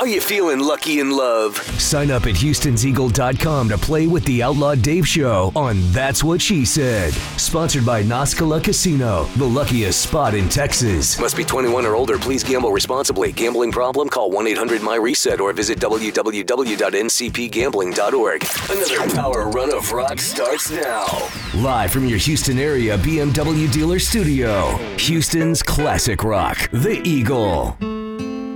you feeling, Lucky in Love? Sign up at Houston'sEagle.com to play with the Outlaw Dave Show on That's What She Said. Sponsored by Noscala Casino, the luckiest spot in Texas. Must be 21 or older. Please gamble responsibly. Gambling problem? Call 1-800-MY-RESET or visit www.ncpgambling.org. Another Power Run of Rock starts now. Live from your Houston area BMW dealer studio, Houston's classic rock, The Eagle.